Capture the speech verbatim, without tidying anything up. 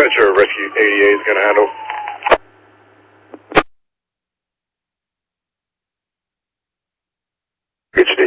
Dispatcher, Rescue eighty-eight is going to handle. H D.